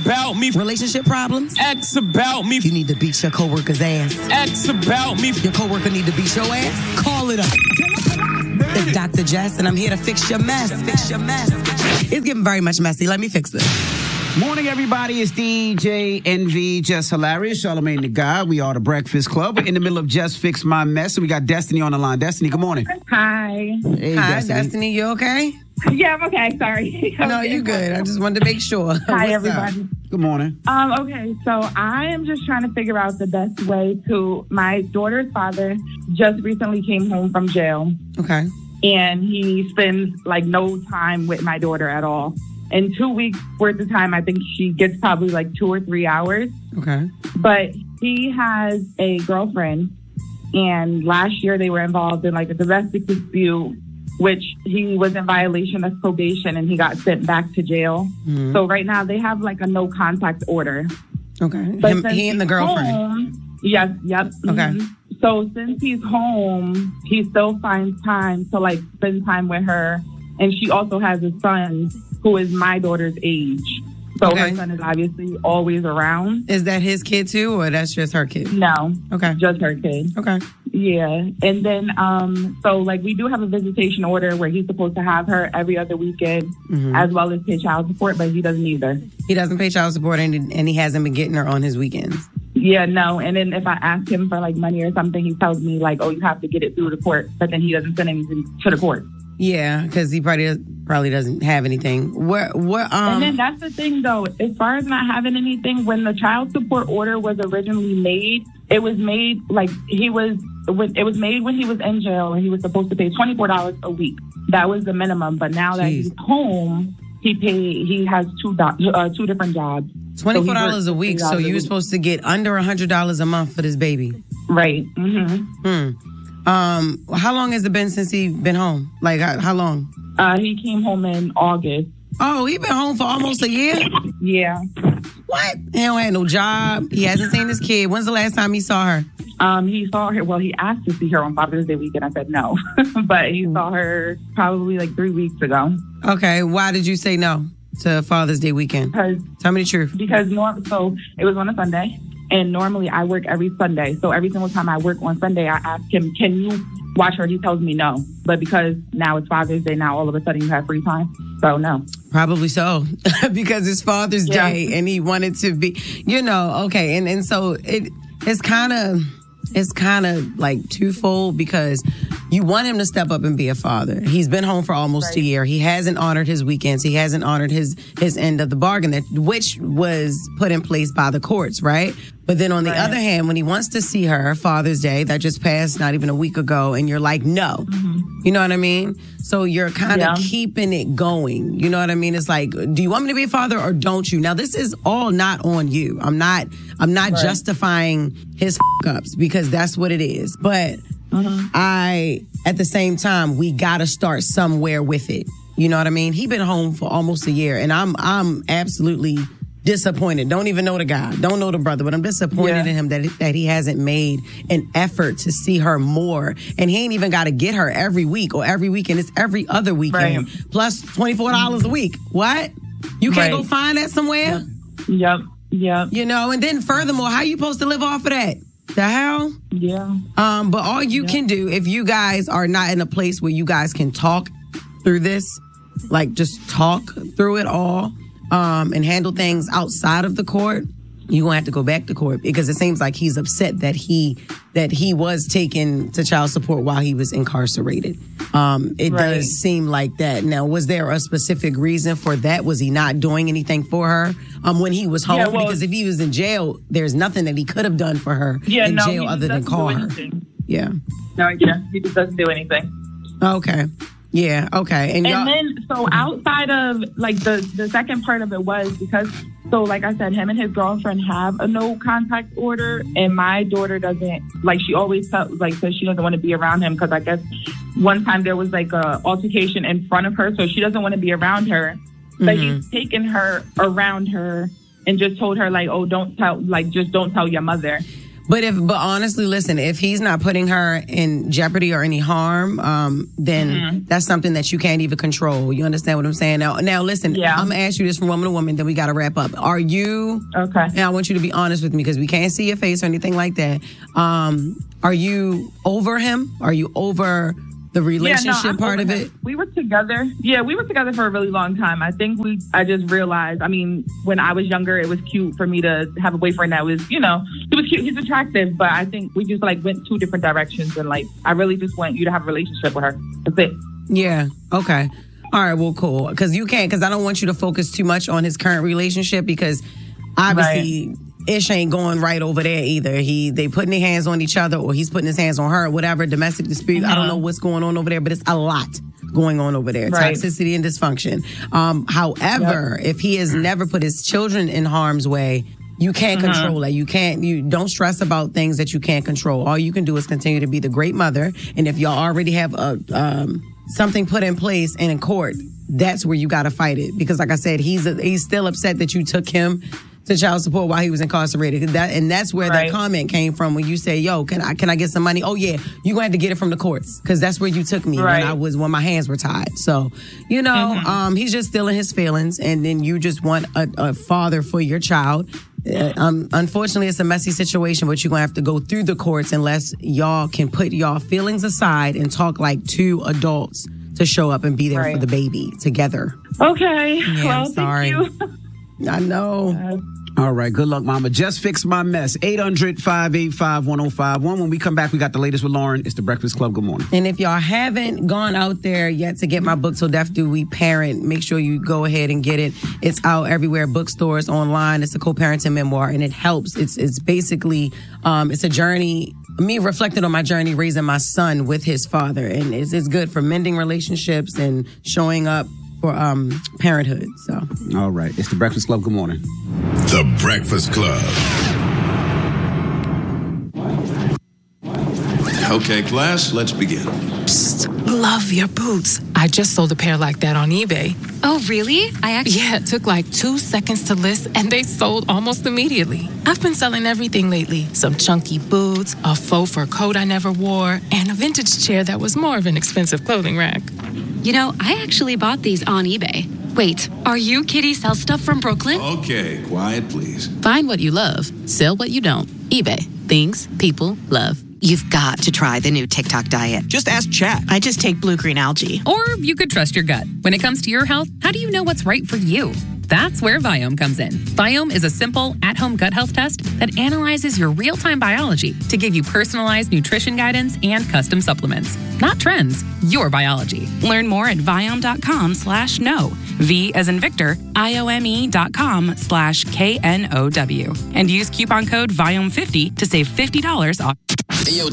about me. Relationship problems? X about me. You need to beat your coworker's ass. X about me. Your coworker need to beat your ass? Call it up. It's Dr. Jess, and I'm here to fix your mess. Fix your mess. It's getting very much messy. Let me fix this. Morning, everybody. It's DJ NV, Just Hilarious, Charlamagne the God. We are the Breakfast Club. We're in the middle of Just Fix My Mess, and we got Destiny on the line. Destiny, good morning. Hi. Hey, Hi, Destiny. You okay? Yeah, I'm okay. Sorry. No, you good. I just wanted to make sure. Hi, everybody. Good morning. Okay, so I am just trying to figure out the best way to. My daughter's father just recently came home from jail. Okay. And he spends like no time with my daughter at all. In 2 weeks worth of time, I think she gets probably like 2 or 3 hours. Okay. But he has a girlfriend, and last year they were involved in like a domestic dispute, which he was in violation of probation and he got sent back to jail. Mm-hmm. So right now they have like a no contact order. Okay. But he and the girlfriend. Home, yes. Yep. Okay. Mm-hmm. So since he's home, he still finds time to like spend time with her. And she also has a son who is my daughter's age. So her son is obviously always around. Is that his kid too, or that's just her kid? No. Okay. Just her kid. Okay. Yeah. And then, so like we do have a visitation order where he's supposed to have her every other weekend, as well as pay child support, but he doesn't either. He doesn't pay child support and he hasn't been getting her on his weekends. Yeah, no. And then if I ask him for like money or something, he tells me like, oh, you have to get it through the court, but then he doesn't send anything to the court. Yeah, because he probably doesn't have anything. And then that's the thing, though. As far as not having anything, when the child support order was originally made, it was made like it was made when he was in jail and he was supposed to pay $24 a week. That was the minimum. But now that he's home, he has two different jobs. $24 a week. So you were supposed to get under $100 a month for this baby. Right. Mm-hmm. How long has it been since he been home? Like, how long? He came home in August. Oh, he been home for almost a year? Yeah. What? He don't have no job. He hasn't seen his kid. When's the last time he saw her? He saw her. Well, he asked to see her on Father's Day weekend. I said no. But he saw her probably like 3 weeks ago. Okay. Why did you say no to Father's Day weekend? Tell me the truth. Because so it was on a Sunday. And normally I work every Sunday. So every single time I work on Sunday, I ask him, can you watch her? He tells me no. But because now it's Father's Day, now all of a sudden you have free time. So no. Probably so. Because it's Father's Day and he wanted to be, okay. And so it's kind of like twofold because you want him to step up and be a father. He's been home for almost a year. He hasn't honored his weekends. He hasn't honored his end of the bargain, which was put in place by the courts, right? But then on the other hand, when he wants to see her Father's Day, that just passed not even a week ago, and you're like, no. Mm-hmm. You know what I mean? So you're kind of keeping it going. You know what I mean? It's like, do you want me to be a father or don't you? Now, this is all not on you. I'm not justifying his ups because that's what it is. But at the same time, we got to start somewhere with it. You know what I mean? He been home for almost a year, and I'm absolutely disappointed. Don't even know the guy. Don't know the brother, but I'm disappointed in him that he hasn't made an effort to see her more. And he ain't even got to get her every week or every weekend. It's every other weekend. Right. Plus $24 a week. What? You can't go find that somewhere? Yep. And then furthermore, how you supposed to live off of that? The hell? Yeah. But all you can do, if you guys are not in a place where you guys can talk through this, like just talk through it all, and handle things outside of the court, you're going to have to go back to court because it seems like he's upset that he was taken to child support while he was incarcerated. It does seem like that. Now, was there a specific reason for that? Was he not doing anything for her when he was home? Because if he was in jail, there's nothing that he could have done for her in jail other than call her. Yeah. No, he just doesn't do anything. Okay. Yeah, okay. And then, so outside of, like, the second part of it was because, so like I said, him and his girlfriend have a no contact order, and my daughter doesn't, like, she always says she doesn't want to be around him because I guess one time there was, like, a altercation in front of her, so she doesn't want to be around her. But he's taken her around her and just told her, like, oh, don't tell your mother. But honestly, listen, if he's not putting her in jeopardy or any harm, then that's something that you can't even control. You understand what I'm saying? Now listen, I'm gonna ask you this from woman to woman, then we gotta wrap up. Are you okay? And I want you to be honest with me because we can't see your face or anything like that. Are you over him? Are you over the relationship part of it? We were together. Yeah, we were together for a really long time. I think I just realized, I mean, when I was younger, it was cute for me to have a boyfriend that was, he was cute. He's attractive. But I think we just went two different directions. And I really just want you to have a relationship with her. That's it. Yeah. Okay. All right. Well, cool. Because I don't want you to focus too much on his current relationship because obviously... Right. Ish ain't going right over there either. They putting their hands on each other or he's putting his hands on her, whatever, domestic dispute. I don't know what's going on over there, but it's a lot going on over there. Right. Toxicity and dysfunction. However, if he has never put his children in harm's way, you can't control that. You don't stress about things that you can't control. All you can do is continue to be the great mother. And if y'all already have something put in place and in court, that's where you got to fight it. Because like I said, he's still upset that you took him to child support while he was incarcerated. And that's where that comment came from when you say, yo, can I get some money? Oh, yeah, you're going to have to get it from the courts because that's where you took me when my hands were tied. So, he's just still in his feelings. And then you just want a father for your child. Unfortunately, it's a messy situation, but you're going to have to go through the courts unless y'all can put y'all feelings aside and talk like two adults to show up and be there for the baby together. Okay. Yeah, well, I'm sorry. Thank you. I know. All right. Good luck, Mama. Just fix my mess. 800-585-1051. When we come back, we got the latest with Lauren. It's the Breakfast Club. Good morning. And if y'all haven't gone out there yet to get my book, So Deaf Do We Parent, make sure you go ahead and get it. It's out everywhere, bookstores, online. It's a co-parenting memoir, and it helps. It's basically, it's a journey, me reflecting on my journey raising my son with his father. And it's good for mending relationships and showing up for parenthood. So, all right, it's the Breakfast Club. Good morning. The Breakfast Club. Okay, class, let's begin. Psst, love your boots. I just sold a pair like that on eBay. Oh, really? Yeah, it took like 2 seconds to list, and they sold almost immediately. I've been selling everything lately. Some chunky boots, a faux fur coat I never wore, and a vintage chair that was more of an expensive clothing rack. I actually bought these on eBay. Wait, are you Kitty Sell Stuff from Brooklyn? Okay, quiet, please. Find what you love. Sell what you don't. eBay. Things people love. You've got to try the new TikTok diet. Just ask Chat. I just take blue green algae. Or you could trust your gut. When it comes to your health, how do you know what's right for you? That's where Viome comes in. Viome is a simple, at-home gut health test that analyzes your real-time biology to give you personalized nutrition guidance and custom supplements. Not trends, your biology. Learn more at Viome.com/know. V as in Victor, IOME.com/KNOW. And use coupon code VIOME50 to save $50 off. Hey, yo,